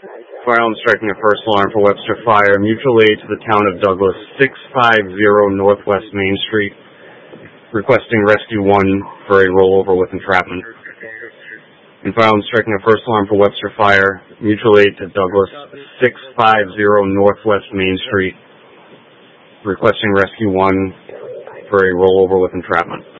Fire alarm striking a first alarm for Webster Fire. Mutual aid to the town of Douglas, 650 Northwest Main Street, requesting Rescue 1 for a rollover with entrapment. And fire alarm striking a first alarm for Webster Fire. Mutual aid to Douglas, 650 Northwest Main Street, requesting Rescue 1 for a rollover with entrapment.